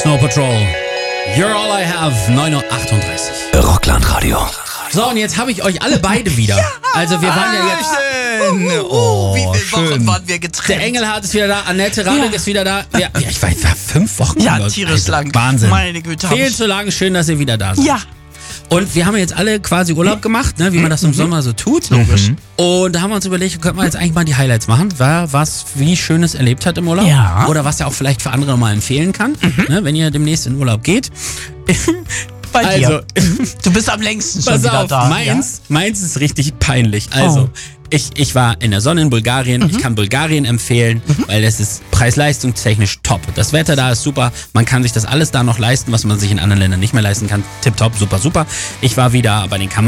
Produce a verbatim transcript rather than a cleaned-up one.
Snow Patrol. You're all I have. neun Uhr achtunddreißig. Rockland-Radio. So, und jetzt habe ich euch alle beide wieder. Ja, also wir waren ja jetzt... Uh, uh, oh, wie viele Wochen schön. waren wir getrennt? Der Engelhardt ist wieder da, Annette Radek Ja. ist wieder da. Ja, ja, ich war jetzt fünf Wochen. Ja, oder- tierisch also, lang. Wahnsinn. Meine Güte. hab Viel ich- zu lang. Schön, dass ihr wieder da seid. Ja. Und wir haben jetzt alle quasi Urlaub gemacht, ne, wie man das im Sommer so tut. Logisch. Und da haben wir uns überlegt, könnten wir jetzt eigentlich mal die Highlights machen, wer was wie Schönes erlebt hat im Urlaub. Ja. Oder was er auch vielleicht für andere mal empfehlen kann, ne, wenn ihr demnächst in Urlaub geht. Bei Also, dir. Du bist am längsten schon pass wieder auf, da. meins, meins ist richtig peinlich. Also, Oh. ich, ich war in der Sonne in Bulgarien. Ich kann Bulgarien empfehlen, weil es ist preis-leistungstechnisch top. Das Wetter da ist super. Man kann sich das alles da noch leisten, was man sich in anderen Ländern nicht mehr leisten kann. Tipptopp, super, super. Ich war wieder bei den Kameras.